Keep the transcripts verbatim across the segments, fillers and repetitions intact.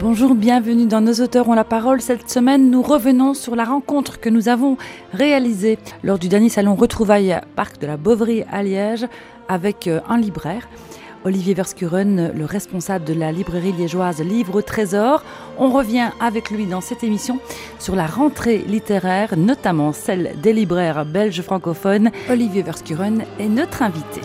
Bonjour, bienvenue dans Nos auteurs ont la parole. Cette semaine, nous revenons sur la rencontre que nous avons réalisée lors du dernier salon Retrouvailles Parc de la Boverie à Liège avec un libraire, Olivier Verschuren, le responsable de la librairie liégeoise Livre au Trésor. On revient avec lui dans cette émission sur la rentrée littéraire, notamment celle des libraires belges francophones. Olivier Verschuren est notre invité.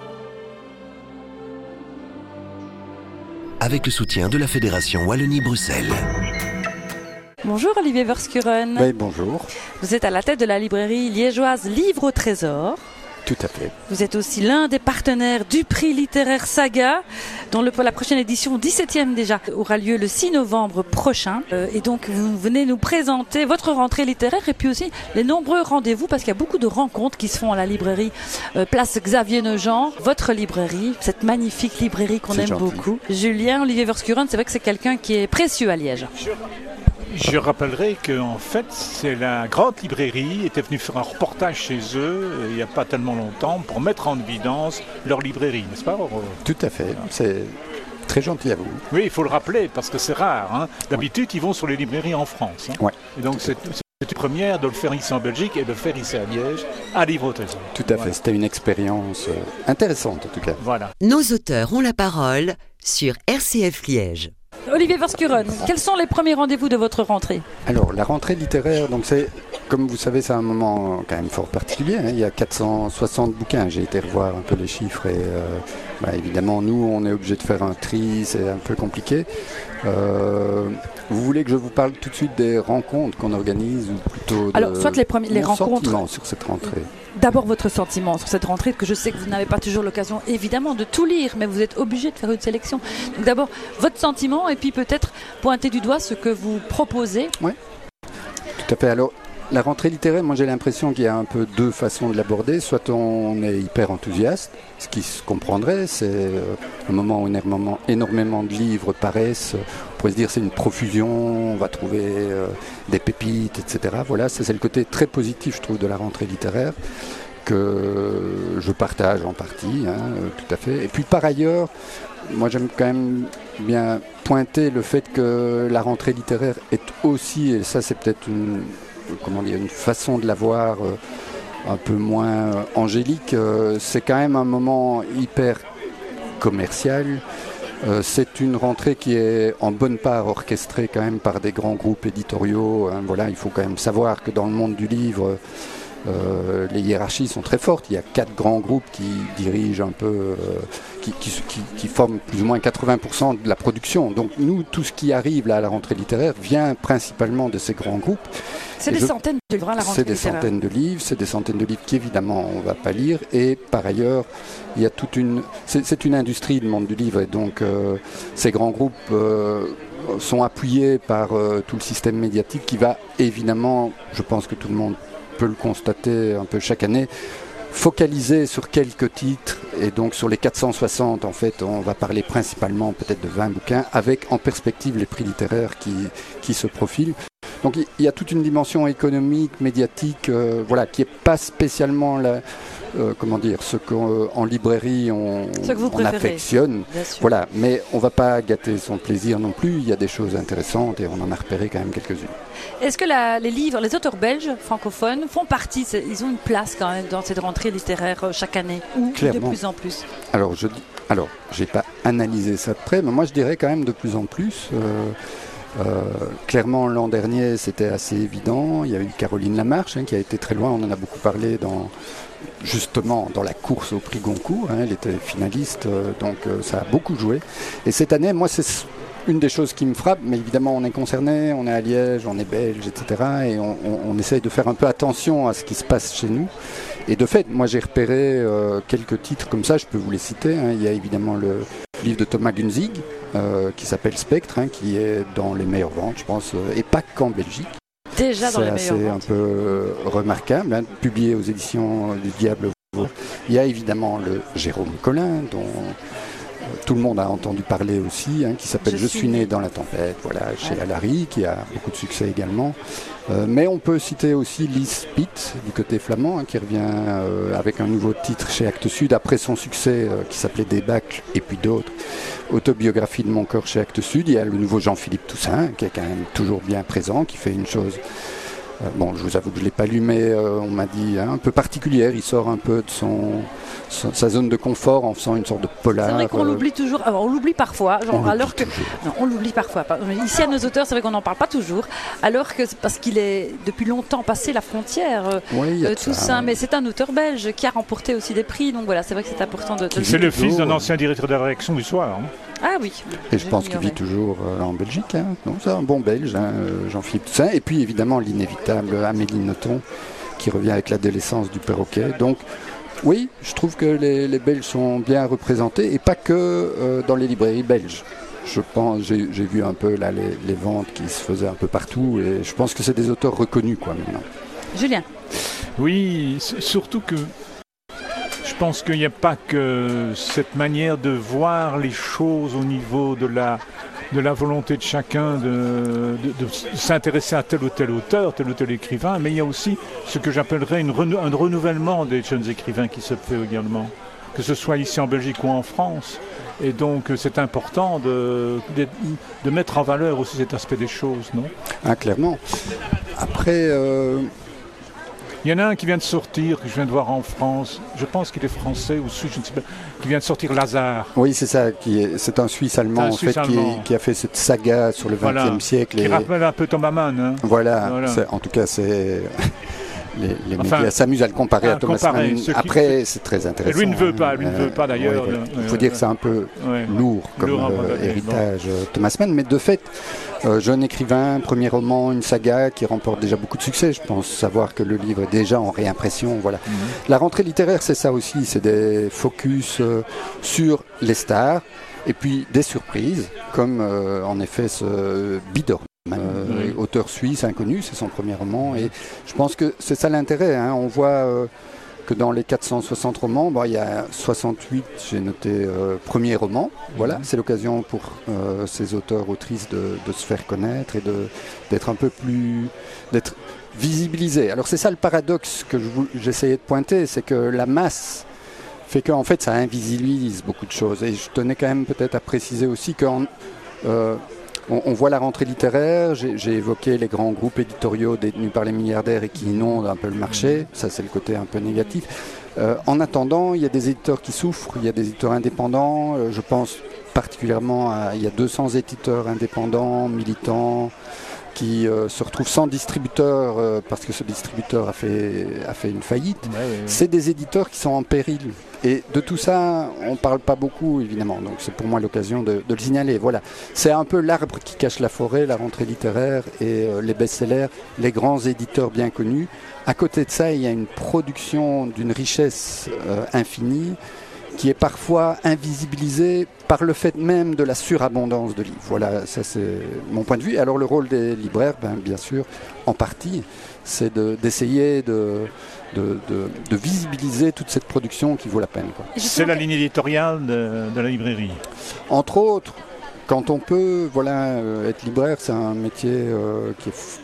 Avec le soutien de la Fédération Wallonie-Bruxelles. Bonjour Olivier Verschuren. Oui, bonjour. Vous êtes à la tête de la librairie liégeoise Livre au Trésor. Tout à fait. Vous êtes aussi l'un des partenaires du prix littéraire Saga, dont le, la prochaine édition, dix-septième déjà, aura lieu le six novembre prochain. Euh, et donc, vous venez nous présenter votre rentrée littéraire et puis aussi les nombreux rendez-vous, parce qu'il y a beaucoup de rencontres qui se font à la librairie euh, Place Xavier Nogent. Votre librairie, cette magnifique librairie qu'on c'est aime gentil. beaucoup. Julien, Olivier Verschuren, c'est vrai que c'est quelqu'un qui est précieux à Liège. Je rappellerai qu'en fait, c'est la grande librairie était venue faire un reportage chez eux il n'y a pas tellement longtemps pour mettre en évidence leur librairie, n'est-ce pas? Tout à fait, c'est très gentil à vous. Oui, il faut le rappeler parce que c'est rare. Hein. D'habitude, ils vont sur les librairies en France. Hein. Ouais. Et donc, c'est, c'est une première de le faire ici en Belgique et de le faire ici à Liège, à Livre au Trésor. Tout à fait, Voilà. c'était une expérience euh, intéressante en tout cas. Voilà. Nos auteurs ont la parole sur R C F Liège. Olivier Verschuren, quels sont les premiers rendez-vous de votre rentrée? Alors, la rentrée littéraire, donc c'est, comme vous savez, c'est un moment quand même fort particulier. Hein. Il y a quatre cent soixante bouquins. J'ai été revoir un peu les chiffres et euh, bah, évidemment, nous, on est obligé de faire un tri, c'est un peu compliqué. Euh, vous voulez que je vous parle tout de suite des rencontres qu'on organise ou plutôt de Alors, soit les, premiers, les mon rencontres. sentiment sur cette rentrée. D'abord votre sentiment sur cette rentrée, que je sais que vous n'avez pas toujours l'occasion évidemment de tout lire, mais vous êtes obligé de faire une sélection. Donc d'abord votre sentiment et puis peut-être pointer du doigt ce que vous proposez. Oui, tout à fait. Alors la rentrée littéraire, moi j'ai l'impression qu'il y a un peu deux façons de l'aborder. Soit on est hyper enthousiaste, ce qui se comprendrait, c'est euh, un moment où énormément, énormément de livres paraissent. On pourrait se dire c'est une profusion, on va trouver euh, des pépites, et cetera. Voilà, ça, c'est le côté très positif, je trouve, de la rentrée littéraire, que je partage en partie, hein, euh, tout à fait. Et puis par ailleurs, moi j'aime quand même bien pointer le fait que la rentrée littéraire est aussi, et ça c'est peut-être une, comment dire, une façon de la voir euh, un peu moins euh, angélique, euh, c'est quand même un moment hyper commercial. Euh, c'est une rentrée qui est en bonne part orchestrée quand même par des grands groupes éditoriaux. Hein, voilà, il faut quand même savoir que dans le monde du livre, euh, les hiérarchies sont très fortes. Il y a quatre grands groupes qui dirigent un peu, euh, qui, qui, qui, qui forment plus ou moins quatre-vingts pour cent de la production. Donc nous, tout ce qui arrive là à la rentrée littéraire vient principalement de ces grands groupes. C'est Et des je... centaines de livres à la rentrée C'est des littéraire. centaines de livres, c'est des centaines de livres qu'évidemment on ne va pas lire. Et par ailleurs, il y a toute une, c'est, c'est une industrie, le monde du livre, et donc euh, ces grands groupes euh, sont appuyés par euh, tout le système médiatique qui va évidemment, je pense que tout le monde peut le constater un peu chaque année, focaliser sur quelques titres, et donc sur les quatre cent soixante, en fait, on va parler principalement peut-être de vingt bouquins, avec en perspective les prix littéraires qui, qui se profilent. Donc il y a toute une dimension économique, médiatique, euh, voilà, qui n'est pas spécialement la, euh, comment dire, ce qu'en en librairie on, Ce que vous on préférez, affectionne. bien sûr. Voilà, mais on ne va pas gâter son plaisir non plus. Il y a des choses intéressantes et on en a repéré quand même quelques-unes. Est-ce que la, les livres, les auteurs belges francophones font partie, c'est- ils ont une place quand même dans cette rentrée littéraire euh, chaque année, ou de Clairement. plus en plus? Alors, je dis, alors, j'ai pas analysé ça de près, mais moi je dirais quand même de plus en plus. Euh, euh, clairement, l'an dernier, c'était assez évident. Il y a eu Caroline Lamarche hein, qui a été très loin. On en a beaucoup parlé dans, justement dans la course au prix Goncourt. Hein, elle était finaliste, euh, donc euh, ça a beaucoup joué. Et cette année, moi, c'est une des choses qui me frappe, mais évidemment, on est concerné, on est à Liège, on est belge, et cetera. Et on, on, on essaye de faire un peu attention à ce qui se passe chez nous. Et de fait, moi j'ai repéré euh, quelques titres comme ça, je peux vous les citer. Hein. Il y a évidemment le livre de Thomas Gunzig, euh, qui s'appelle Spectre, hein, qui est dans les meilleures ventes, je pense, euh, et pas qu'en Belgique. Déjà dans les C'est meilleures assez ventes. un peu euh, remarquable, hein, publié aux éditions du Diable. Il y a évidemment le Jérôme Collin, dont tout le monde a entendu parler aussi, hein, qui s'appelle Je, Je suis né dans la tempête, voilà, chez ouais. Alary, qui a beaucoup de succès également. Euh, mais on peut citer aussi Lise Pitt, du côté flamand, hein, qui revient euh, avec un nouveau titre chez Actes Sud, après son succès euh, qui s'appelait Débâcle, et puis d'autres. Autobiographie de mon corps chez Actes Sud. Il y a le nouveau Jean-Philippe Toussaint, qui est quand même toujours bien présent, qui fait une chose... Euh, bon, je vous avoue que je ne l'ai pas lu, mais euh, on m'a dit hein, un peu particulière. Il sort un peu de son, son, sa zone de confort en faisant une sorte de polar. C'est vrai qu'on euh... l'oublie toujours. Alors, on l'oublie parfois. Genre, on alors que non, on l'oublie parfois. Ici, à nos auteurs, c'est vrai qu'on n'en parle pas toujours. Alors que c'est parce qu'il est depuis longtemps passé la frontière. Oui, euh, Toussaint, mais c'est un auteur belge qui a remporté aussi des prix. Donc voilà, c'est vrai que c'est important de. de c'est le fils d'un ancien directeur de la rédaction du Soir. Hein. Ah oui. Et je pense qu'il vit toujours euh, en Belgique. Hein. Donc c'est un bon Belge, hein, Jean-Philippe Toussaint. Et puis évidemment l'inévitable Amélie Nothomb qui revient avec l'adolescence du perroquet. Donc oui, je trouve que les, les Belges sont bien représentés et pas que euh, dans les librairies belges. Je pense, j'ai, j'ai vu un peu là les, les ventes qui se faisaient un peu partout et je pense que c'est des auteurs reconnus quoi maintenant. Julien. Oui, surtout que je pense qu'il n'y a pas que cette manière de voir les choses au niveau de la, de la volonté de chacun de, de, de s'intéresser à tel ou tel auteur, tel ou tel écrivain, mais il y a aussi ce que j'appellerais une renou- un renouvellement des jeunes écrivains qui se fait également, que ce soit ici en Belgique ou en France. Et donc c'est important de, de, de mettre en valeur aussi cet aspect des choses, non ? Ah, clairement. Après... Euh... Il y en a un qui vient de sortir, que je viens de voir en France, je pense qu'il est français ou suisse, je ne sais pas, qui vient de sortir Lazare. Oui, c'est ça, qui est, c'est un Suisse allemand en fait, qui, est, qui a fait cette saga sur le vingtième voilà, siècle. Qui et... rappelle un peu Thomas Mann. Hein. Voilà, voilà. En tout cas, c'est... Les, les enfin, médias s'amusent à le comparer à Thomas comparer, Mann. Après, qui... c'est très intéressant. Et lui ne veut pas, lui ne veut pas d'ailleurs. Il ouais, ouais. faut dire que c'est un peu ouais. lourd comme lourd euh, héritage bon. Thomas Mann, mais de fait, euh, jeune écrivain, premier roman, une saga qui remporte déjà beaucoup de succès. Je pense savoir que le livre est déjà en réimpression. Voilà. Mm-hmm. La rentrée littéraire, c'est ça aussi, c'est des focus euh, sur les stars et puis des surprises, comme euh, en effet ce Bidor. Euh, oui. Auteur suisse inconnu, c'est son premier roman et je pense que c'est ça l'intérêt, hein. On voit euh, que dans les quatre cent soixante romans, bon, il y a soixante-huit, j'ai noté euh, premier roman, voilà, mm-hmm. c'est l'occasion pour euh, ces auteurs, autrices de, de se faire connaître et de, d'être un peu plus, d'être visibilisés. Alors c'est ça le paradoxe que je, j'essayais de pointer, c'est que la masse fait qu'en fait ça invisibilise beaucoup de choses et je tenais quand même peut-être à préciser aussi qu'en euh, On, on voit la rentrée littéraire, j'ai, j'ai évoqué les grands groupes éditoriaux détenus par les milliardaires et qui inondent un peu le marché, ça c'est le côté un peu négatif. Euh, en attendant, il y a des éditeurs qui souffrent, il y a des éditeurs indépendants, euh, je pense particulièrement à, il y a deux cents éditeurs indépendants, militants, qui euh, se retrouvent sans distributeur euh, parce que ce distributeur a fait, a fait une faillite. Ouais, ouais, ouais. C'est des éditeurs qui sont en péril. Et de tout ça, on ne parle pas beaucoup, évidemment. Donc c'est pour moi l'occasion de, de le signaler. Voilà. C'est un peu l'arbre qui cache la forêt, la rentrée littéraire et euh, les best-sellers, les grands éditeurs bien connus. À côté de ça, il y a une production d'une richesse euh, infinie qui est parfois invisibilisée par le fait même de la surabondance de livres. Voilà, ça c'est mon point de vue. Alors le rôle des libraires, ben, bien sûr, en partie, c'est de, d'essayer de, de, de, de visibiliser toute cette production qui vaut la peine, quoi. C'est la ligne éditoriale de, de la librairie. Entre autres, quand on peut, voilà, euh, être libraire, c'est un métier euh, qui est f-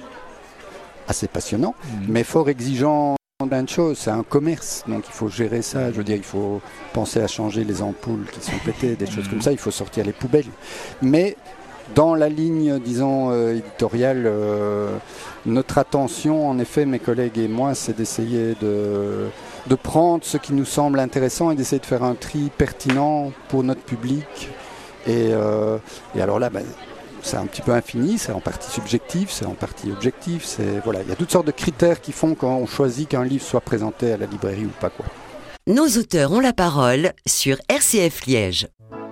assez passionnant, mmh. mais fort exigeant. D'une chose, c'est un commerce, donc il faut gérer ça. Je veux dire, il faut penser à changer les ampoules qui sont pétées, des choses comme ça. Il faut sortir les poubelles. Mais dans la ligne, disons, euh, éditoriale, euh, notre attention, en effet, mes collègues et moi, c'est d'essayer de, de prendre ce qui nous semble intéressant et d'essayer de faire un tri pertinent pour notre public. Et, euh, et alors là, ben, c'est un petit peu infini, c'est en partie subjectif, c'est en partie objectif. C'est, voilà, il y a toutes sortes de critères qui font qu'on choisit qu'un livre soit présenté à la librairie ou pas, quoi. Nos auteurs ont la parole sur R C F Liège.